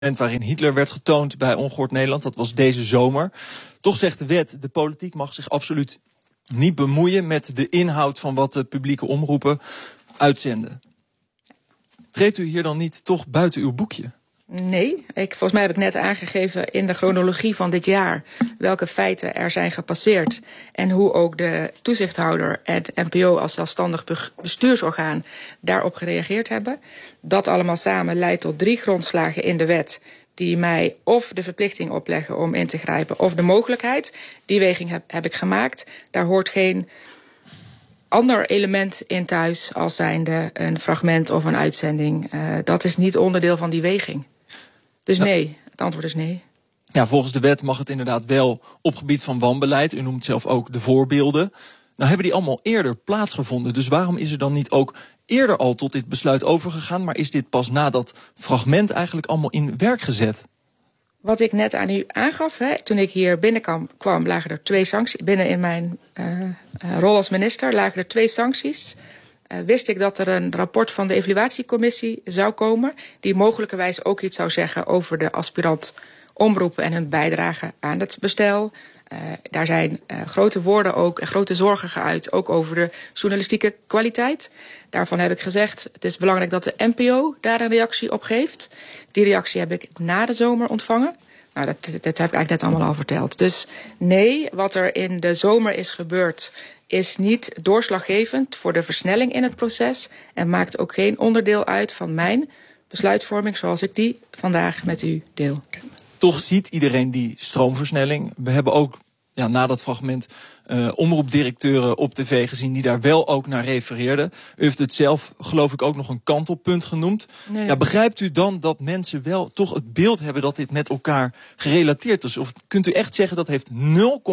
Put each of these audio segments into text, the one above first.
waarin Hitler werd getoond bij Ongehoord Nederland. Dat was deze zomer. Toch zegt de wet, de politiek mag zich absoluut niet bemoeien met de inhoud van wat de publieke omroepen uitzenden. Treedt u hier dan niet toch buiten uw boekje? Nee, volgens mij heb ik net aangegeven in de chronologie van dit jaar welke feiten er zijn gepasseerd en hoe ook de toezichthouder en het NPO als zelfstandig bestuursorgaan daarop gereageerd hebben. Dat allemaal samen leidt tot 3 grondslagen in de wet die mij of de verplichting opleggen om in te grijpen of de mogelijkheid. Die weging heb ik gemaakt. Daar hoort geen ander element in thuis als zijnde een fragment of een uitzending. Dat is niet onderdeel van die weging. Dus nee, het antwoord is nee. Ja, volgens de wet mag het inderdaad wel op gebied van wanbeleid. U noemt zelf ook de voorbeelden. Nou hebben die allemaal eerder plaatsgevonden. Dus waarom is er dan niet ook eerder al tot dit besluit overgegaan? Maar is dit pas na dat fragment eigenlijk allemaal in werk gezet? Wat ik net aan u aangaf, toen ik hier binnenkwam, lagen er 2 sancties. Binnen in mijn rol als minister lagen er 2 sancties. Wist ik dat er een rapport van de evaluatiecommissie zou komen, die mogelijkerwijs ook iets zou zeggen over de aspirant omroepen en hun bijdrage aan het bestel. Daar zijn grote woorden ook en grote zorgen geuit, ook over de journalistieke kwaliteit. Daarvan heb ik gezegd, het is belangrijk dat de NPO daar een reactie op geeft. Die reactie heb ik na de zomer ontvangen. Nou, dat heb ik eigenlijk net allemaal al verteld. Dus nee, wat er in de zomer is gebeurd is niet doorslaggevend voor de versnelling in het proces en maakt ook geen onderdeel uit van mijn besluitvorming zoals ik die vandaag met u deel. Toch ziet iedereen die stroomversnelling. We hebben ook na dat fragment omroepdirecteuren op tv gezien die daar wel ook naar refereerden. U heeft het zelf, geloof ik, ook nog een kantelpunt genoemd. Nee. Ja, begrijpt u dan dat mensen wel toch het beeld hebben dat dit met elkaar gerelateerd is? Of kunt u echt zeggen dat heeft 0,0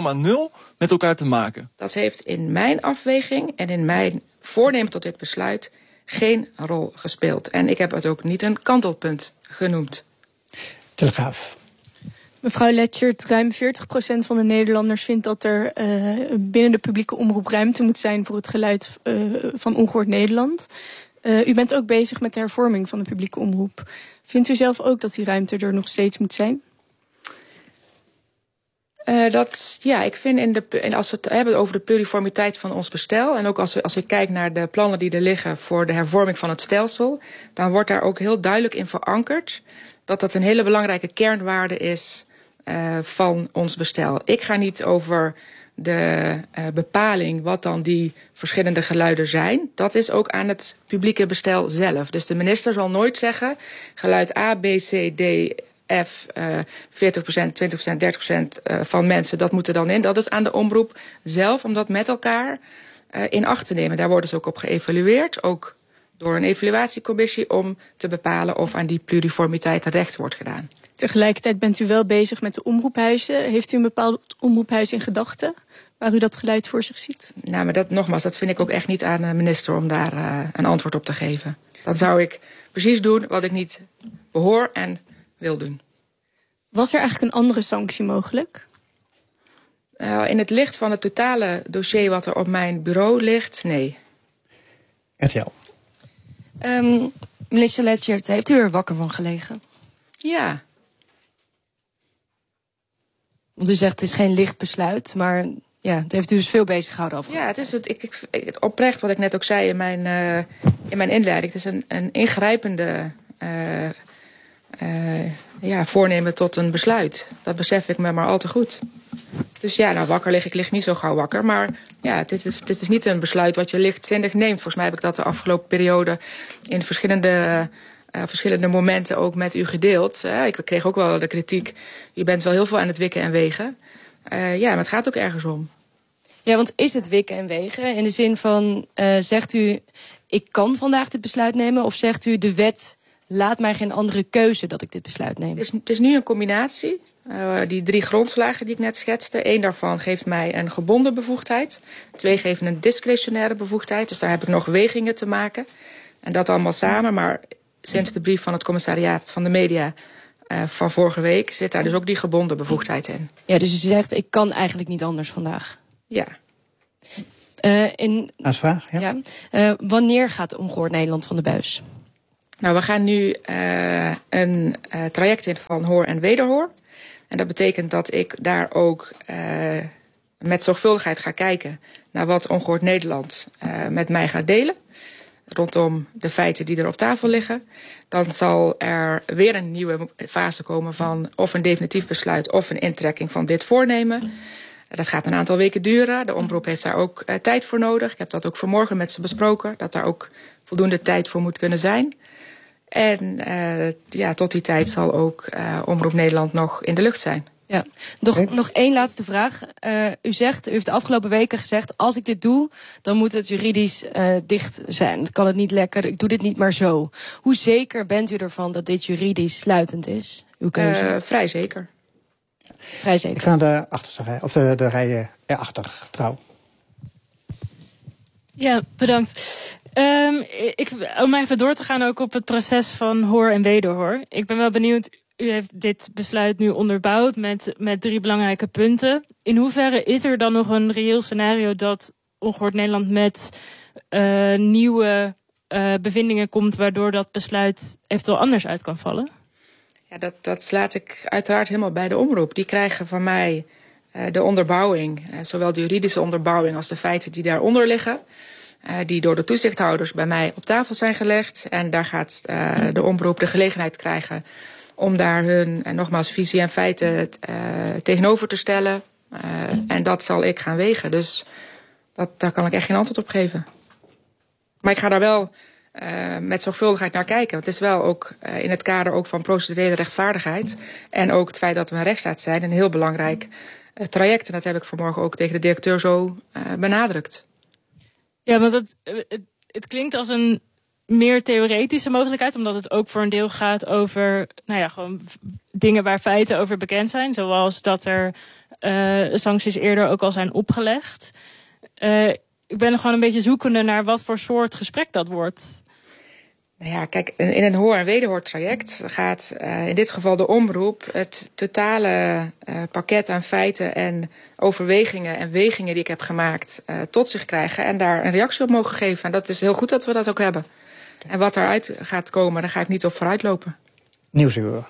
met elkaar te maken? Dat heeft in mijn afweging en in mijn voornemen tot dit besluit geen rol gespeeld. En ik heb het ook niet een kantelpunt genoemd. Telegraaf. Mevrouw Letchert, ruim 40% van de Nederlanders vindt dat er binnen de publieke omroep ruimte moet zijn voor het geluid van Ongehoord Nederland. U bent ook bezig met de hervorming van de publieke omroep. Vindt u zelf ook dat die ruimte er nog steeds moet zijn? Ik vind als we het hebben over de pluriformiteit van ons bestel en ook als ik kijk naar de plannen die er liggen voor de hervorming van het stelsel, dan wordt daar ook heel duidelijk in verankerd dat dat een hele belangrijke kernwaarde is van ons bestel. Ik ga niet over de bepaling wat dan die verschillende geluiden zijn. Dat is ook aan het publieke bestel zelf. Dus de minister zal nooit zeggen geluid A, B, C, D, F, 40%, 20%, 30% van mensen, dat moet er dan in. Dat is aan de omroep zelf om dat met elkaar in acht te nemen. Daar worden ze ook op geëvalueerd, ook door een evaluatiecommissie om te bepalen of aan die pluriformiteit recht wordt gedaan. Tegelijkertijd bent u wel bezig met de omroephuizen. Heeft u een bepaald omroephuis in gedachten waar u dat geluid voor zich ziet? Nou, maar dat vind ik ook echt niet aan de minister om daar een antwoord op te geven. Dat zou ik precies doen wat ik niet behoor en wil doen. Was er eigenlijk een andere sanctie mogelijk? In het licht van het totale dossier wat er op mijn bureau ligt, nee. RTL. Minister Letchert, heeft u er wakker van gelegen? Ja. Want u zegt het is geen licht besluit, maar het heeft u dus veel bezig gehouden afgelopen. Ja, het is het oprecht wat ik net ook zei in mijn inleiding. Het is een ingrijpende voornemen tot een besluit. Dat besef ik me maar al te goed. Dus wakker liggen, ik lig niet zo gauw wakker. Maar dit is niet een besluit wat je lichtzinnig neemt. Volgens mij heb ik dat de afgelopen periode in verschillende momenten ook met u gedeeld. Ik kreeg ook wel de kritiek. U bent wel heel veel aan het wikken en wegen. Maar het gaat ook ergens om. Ja, want is het wikken en wegen? In de zin van, zegt u, ik kan vandaag dit besluit nemen? Of zegt u, de wet laat mij geen andere keuze dat ik dit besluit neem? Het is nu een combinatie. Die 3 grondslagen die ik net schetste. 1 daarvan geeft mij een gebonden bevoegdheid. 2 geven een discretionaire bevoegdheid. Dus daar heb ik nog wegingen te maken. En dat allemaal samen. Maar sinds de brief van het commissariaat van de media van vorige week zit daar dus ook die gebonden bevoegdheid in. Ja, dus u zegt, ik kan eigenlijk niet anders vandaag. Ja. Als vraag, ja. Wanneer gaat Ongehoord Nederland van de buis? Nou, we gaan nu een traject in van hoor en wederhoor. En dat betekent dat ik daar ook met zorgvuldigheid ga kijken naar wat Ongehoord Nederland met mij gaat delen. Rondom de feiten die er op tafel liggen. Dan zal er weer een nieuwe fase komen van of een definitief besluit of een intrekking van dit voornemen. Dat gaat een aantal weken duren. De omroep heeft daar ook tijd voor nodig. Ik heb dat ook vanmorgen met ze besproken. Dat daar ook voldoende tijd voor moet kunnen zijn. En tot die tijd zal ook Omroep Nederland nog in de lucht zijn. Ja, nog één laatste vraag. U heeft de afgelopen weken gezegd, als ik dit doe, dan moet het juridisch dicht zijn. Dan kan het niet lekker, ik doe dit niet maar zo. Hoe zeker bent u ervan dat dit juridisch sluitend is? Uw keuze? Vrij zeker. Vrij zeker. Ik ga de achterste rij, of de rij erachter, Trouw. Ja, bedankt. Om even door te gaan ook op het proces van hoor en wederhoor. Ik ben wel benieuwd, u heeft dit besluit nu onderbouwd met 3 belangrijke punten. In hoeverre is er dan nog een reëel scenario dat Ongehoord Nederland met nieuwe bevindingen komt, waardoor dat besluit eventueel anders uit kan vallen? Ja, dat slaat ik uiteraard helemaal bij de omroep. Die krijgen van mij de onderbouwing, zowel de juridische onderbouwing als de feiten die daaronder liggen. Die door de toezichthouders bij mij op tafel zijn gelegd. En daar gaat de omroep de gelegenheid krijgen om daar hun, nogmaals, visie en feiten tegenover te stellen. En dat zal ik gaan wegen. Dus daar kan ik echt geen antwoord op geven. Maar ik ga daar wel met zorgvuldigheid naar kijken. Want het is wel ook in het kader ook van procedurele rechtvaardigheid. En ook het feit dat we een rechtsstaat zijn een heel belangrijk traject. En dat heb ik vanmorgen ook tegen de directeur zo benadrukt. Ja, want het klinkt als een meer theoretische mogelijkheid, omdat het ook voor een deel gaat over gewoon dingen waar feiten over bekend zijn, zoals dat er sancties eerder ook al zijn opgelegd. Ik ben gewoon een beetje zoekende naar wat voor soort gesprek dat wordt. Nou ja, kijk, in een hoor- en wederhoortraject gaat in dit geval de omroep het totale pakket aan feiten en overwegingen en wegingen die ik heb gemaakt tot zich krijgen en daar een reactie op mogen geven. En dat is heel goed dat we dat ook hebben. En wat eruit gaat komen, daar ga ik niet op vooruitlopen. Nieuwsuur.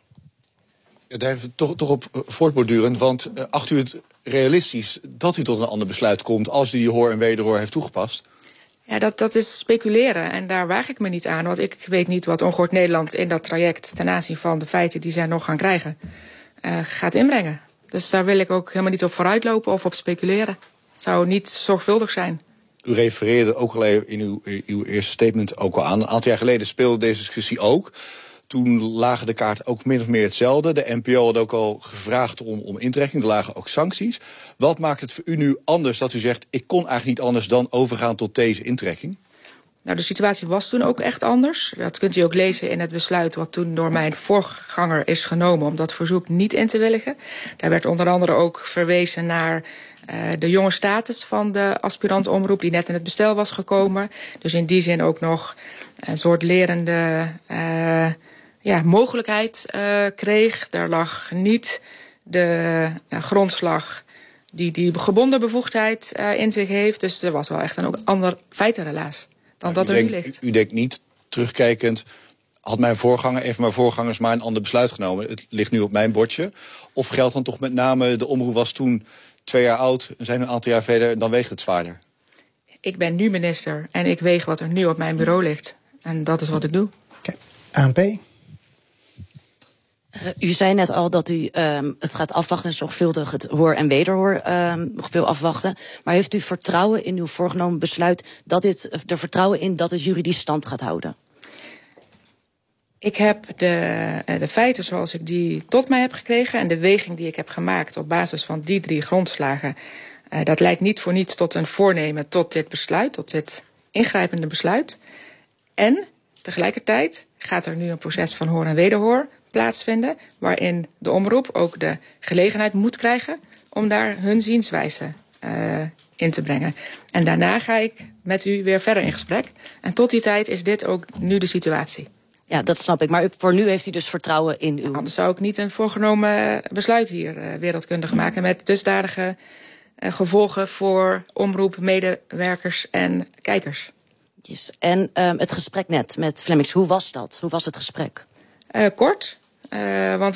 Ja, daar even toch op voortbordurend, want acht u het realistisch dat u tot een ander besluit komt als u die hoor en wederhoor heeft toegepast? Ja, dat is speculeren en daar waag ik me niet aan. Want ik weet niet wat Ongehoord Nederland in dat traject ten aanzien van de feiten die zij nog gaan krijgen gaat inbrengen. Dus daar wil ik ook helemaal niet op vooruitlopen of op speculeren. Het zou niet zorgvuldig zijn. U refereerde ook al even in uw eerste statement ook al aan. Een aantal jaar geleden speelde deze discussie ook. Toen lagen de kaarten ook min of meer hetzelfde. De NPO had ook al gevraagd om intrekking. Er lagen ook sancties. Wat maakt het voor u nu anders dat u zegt, ik kon eigenlijk niet anders dan overgaan tot deze intrekking? Nou, de situatie was toen ook echt anders. Dat kunt u ook lezen in het besluit wat toen door mijn voorganger is genomen om dat verzoek niet in te willigen. Daar werd onder andere ook verwezen naar de jonge status van de aspirantomroep die net in het bestel was gekomen. Dus in die zin ook nog een soort lerende mogelijkheid kreeg. Daar lag niet de grondslag die gebonden bevoegdheid in zich heeft. Dus er was wel echt een ander feitenrelaas dan dat er nu ligt. U denkt niet, terugkijkend, had mijn voorgangers maar een ander besluit genomen. Het ligt nu op mijn bordje. Of geldt dan toch met name, de omroep was toen 2 jaar oud, we zijn een aantal jaar verder, dan weegt het zwaarder? Ik ben nu minister en ik weeg wat er nu op mijn bureau ligt. En dat is wat ik doe. Okay. ANP? U zei net al dat u het gaat afwachten en zorgvuldig het hoor en wederhoor nog veel afwachten. Maar heeft u vertrouwen in uw voorgenomen besluit vertrouwen in dat het juridisch stand gaat houden? Ik heb de feiten zoals ik die tot mij heb gekregen en de weging die ik heb gemaakt op basis van die 3 grondslagen. Dat leidt niet voor niets tot een voornemen tot dit besluit, tot dit ingrijpende besluit. En tegelijkertijd gaat er nu een proces van hoor en wederhoor plaatsvinden, waarin de omroep ook de gelegenheid moet krijgen om daar hun zienswijze in te brengen. En daarna ga ik met u weer verder in gesprek. En tot die tijd is dit ook nu de situatie. Ja, dat snap ik. Maar voor nu heeft u dus vertrouwen in uw... Anders zou ik niet een voorgenomen besluit hier wereldkundig maken met dusdanige gevolgen voor omroep, medewerkers en kijkers. eventjes. En het gesprek net met Flemmix, hoe was dat? Hoe was het gesprek? Kort. Want